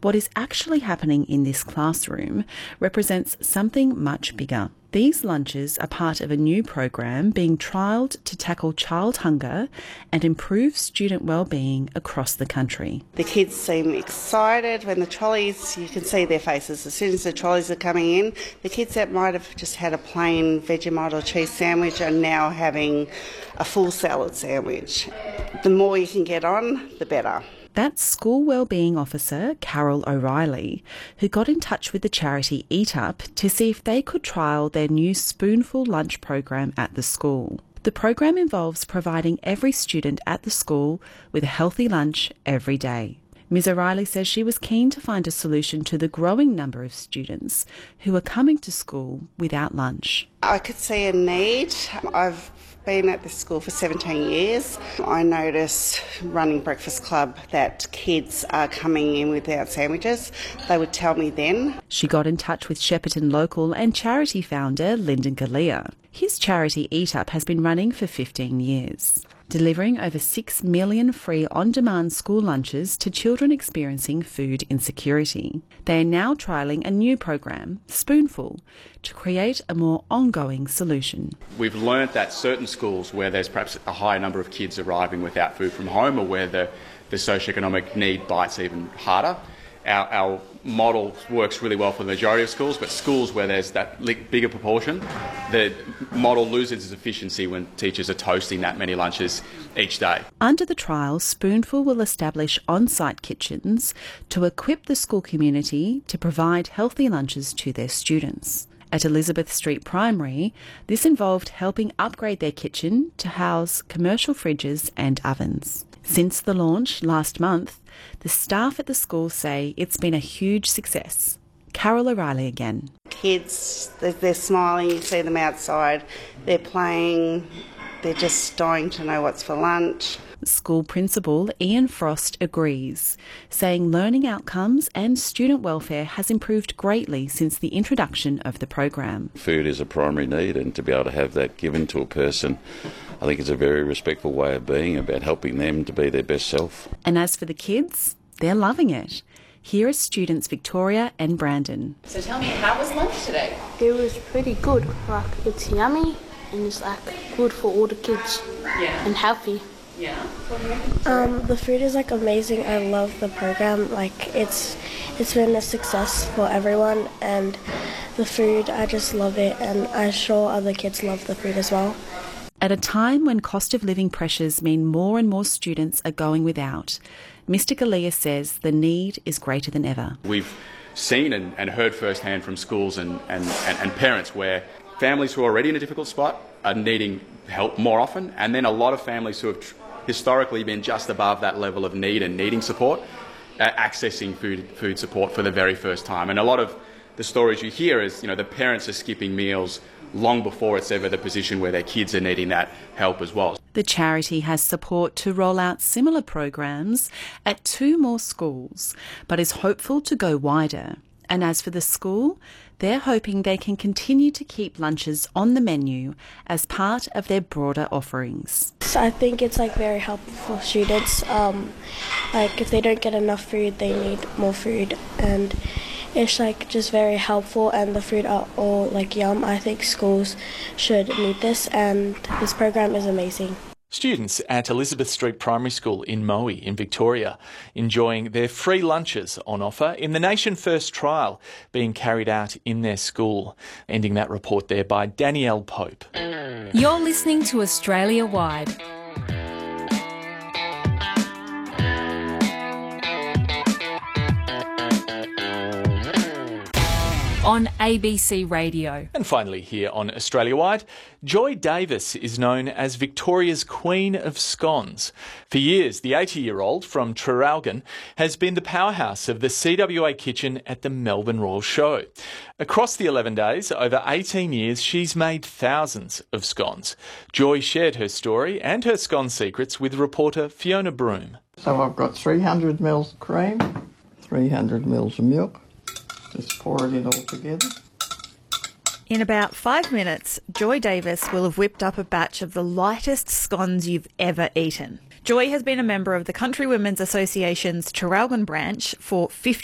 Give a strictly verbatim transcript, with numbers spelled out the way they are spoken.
what is actually happening in this classroom represents something much bigger. These lunches are part of a new program being trialled to tackle child hunger and improve student wellbeing across the country. The kids seem excited when the trolleys, you can see their faces as soon as the trolleys are coming in. The kids that might have just had a plain Vegemite or cheese sandwich are now having a full salad sandwich. The more you can get on, the better. That's School Wellbeing Officer Carol O'Reilly, who got in touch with the charity Eat Up to see if they could trial their new Spoonful lunch program at the school. The program involves providing every student at the school with a healthy lunch every day. Miz O'Reilly says she was keen to find a solution to the growing number of students who are coming to school without lunch. I could see a need. I've been at this school for seventeen years. I noticed running Breakfast Club that kids are coming in without sandwiches. They would tell me then. She got in touch with Shepparton local and charity founder Lyndon Galea. His charity Eat Up has been running for fifteen years, delivering over six million free on-demand school lunches to children experiencing food insecurity. They are now trialling a new program, Spoonful, to create a more ongoing solution. We've learnt that certain schools where there's perhaps a higher number of kids arriving without food from home, or where the, the socioeconomic need bites even harder, our, our model works really well for the majority of schools, but schools where there's that bigger proportion, the model loses its efficiency when teachers are toasting that many lunches each day. Under the trial, Spoonful will establish on-site kitchens to equip the school community to provide healthy lunches to their students. At Elizabeth Street Primary, this involved helping upgrade their kitchen to house commercial fridges and ovens. Since the launch last month, the staff at the school say it's been a huge success. Carol O'Reilly again. Kids, they're smiling, you see them outside, they're playing, they're just dying to know what's for lunch. School principal Ian Frost agrees, saying learning outcomes and student welfare has improved greatly since the introduction of the program. Food is a primary need, and to be able to have that given to a person, I think it's a very respectful way of being, about helping them to be their best self. And as for the kids, they're loving it. Here are students Victoria and Brandon. So tell me, how was lunch today? It was pretty good. Like, it's yummy and it's like good for all the kids. Yeah. And healthy. Yeah. Um, the food is like amazing. I love the program. Like it's it's been a success for everyone, and the food, I just love it, and I'm sure other kids love the food as well. At a time when cost of living pressures mean more and more students are going without, Mister Galea says the need is greater than ever. We've seen and, and heard firsthand from schools and, and, and, and parents where families who are already in a difficult spot are needing help more often, and then a lot of families who have tr- historically been just above that level of need and needing support, uh, accessing food food support for the very first time. And a lot of the stories you hear is, you know, the parents are skipping meals long before it's ever the position where their kids are needing that help as well. The charity has support to roll out similar programs at two more schools, but is hopeful to go wider. And as for the school, they're hoping they can continue to keep lunches on the menu as part of their broader offerings. So I think it's like very helpful for students. Um, like if they don't get enough food, they need more food, and it's like just very helpful, and the food are all like yum. I think schools should need this, and this program is amazing. Students at Elizabeth Street Primary School in Moe in Victoria enjoying their free lunches on offer in the Nation First trial being carried out in their school. Ending that report there by Danielle Pope. You're listening to Australia Wide. On A B C Radio. And finally here on Australia Wide, Joy Davis is known as Victoria's Queen of Scones. For years, the eighty-year-old from Traralgon has been the powerhouse of the C W A kitchen at the Melbourne Royal Show. Across the eleven days, over eighteen years, she's made thousands of scones. Joy shared her story and her scone secrets with reporter Fiona Broom. So I've got three hundred mils of cream, three hundred mils of milk. Just pour it in all together. In about five minutes, Joy Davis will have whipped up a batch of the lightest scones you've ever eaten. Joy has been a member of the Country Women's Association's Traralgon branch for fifty